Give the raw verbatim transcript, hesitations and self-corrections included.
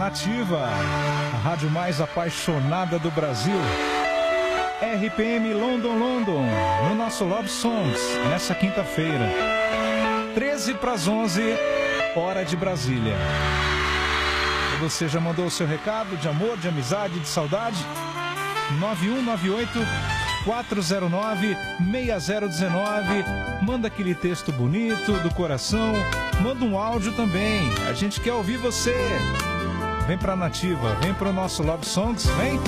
Nativa, a rádio mais apaixonada do Brasil. R P M London, London, no nosso Love Songs, nessa quinta-feira. treze para as onze, hora de Brasília. E você já mandou o seu recado de amor, de amizade, de saudade? nove um nove oito, quatro zero nove, seis zero um nove. Manda aquele texto bonito, do coração. Manda um áudio também. A gente quer ouvir você. Vem pra Nativa, vem pro nosso Love Songs, vem.